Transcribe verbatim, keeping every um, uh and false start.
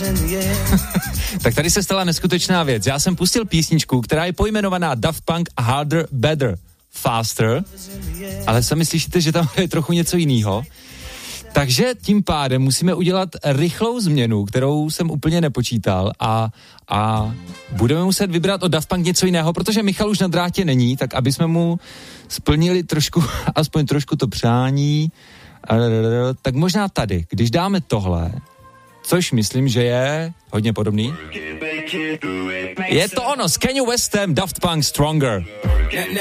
Tak tady se stala neskutečná věc. Já jsem pustil písničku, která je pojmenovaná Daft Punk Harder, Better, Faster, ale sami slyšíte, že tam je trochu něco jiného. Takže tím pádem musíme udělat rychlou změnu, kterou jsem úplně nepočítal a, a budeme muset vybrat od Daft Punk něco jiného, protože Michal už na drátě není, tak aby jsme mu splnili trošku, aspoň trošku to přání, tak možná tady, když dáme tohle, což myslím, že je hodně podobný. Je to ono, s Kanye Westem, Daft Punk Stronger.